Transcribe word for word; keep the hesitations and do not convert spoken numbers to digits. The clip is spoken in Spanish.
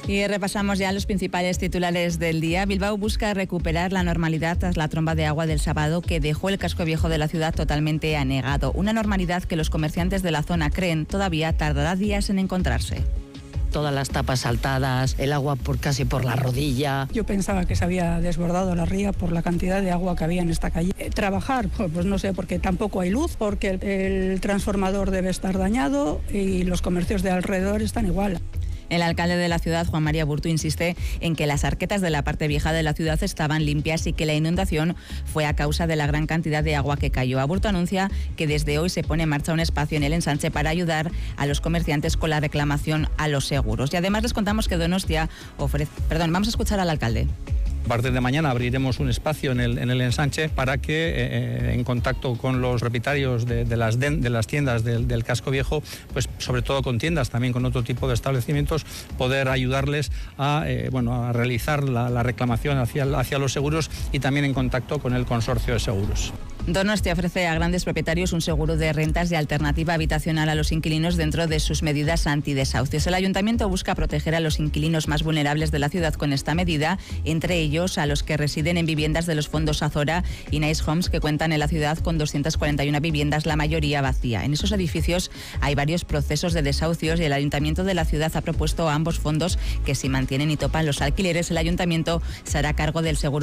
Y repasamos ya los principales titulares del día. Bilbao busca recuperar la normalidad tras la tromba de agua del sábado que dejó el casco viejo de la ciudad totalmente anegado. Una normalidad que los comerciantes de la zona creen todavía tardará días en encontrarse. Todas las tapas saltadas, el agua por casi por la rodilla. Yo pensaba que se había desbordado la ría por la cantidad de agua que había en esta calle. Eh, trabajar, pues, pues no sé, porque tampoco hay luz, porque el, el transformador debe estar dañado y los comercios de alrededor están igual. El alcalde de la ciudad, Juan María Burto, insiste en que las arquetas de la parte vieja de la ciudad estaban limpias y que la inundación fue a causa de la gran cantidad de agua que cayó. Burto anuncia que desde hoy se pone en marcha un espacio en el ensanche para ayudar a los comerciantes con la reclamación a los seguros. Y además les contamos que Donostia ofrece... Perdón, vamos a escuchar al alcalde. A partir de mañana abriremos un espacio en el, en el ensanche para que, eh, en contacto con los propietarios de, de, las, de, de las tiendas del, del casco viejo, pues sobre todo con tiendas, también con otro tipo de establecimientos, poder ayudarles a, eh, bueno, a realizar la, la reclamación hacia, hacia los seguros y también en contacto con el consorcio de seguros. Donostia ofrece a grandes propietarios un seguro de rentas y alternativa habitacional a los inquilinos dentro de sus medidas antidesahucios. El ayuntamiento busca proteger a los inquilinos más vulnerables de la ciudad con esta medida, entre ellos a los que residen en viviendas de los fondos Azora y Nice Homes, que cuentan en la ciudad con doscientas cuarenta y una viviendas, la mayoría vacía. En esos edificios hay varios procesos de desahucios y el ayuntamiento de la ciudad ha propuesto a ambos fondos que si mantienen y topan los alquileres, el ayuntamiento se hará cargo del seguro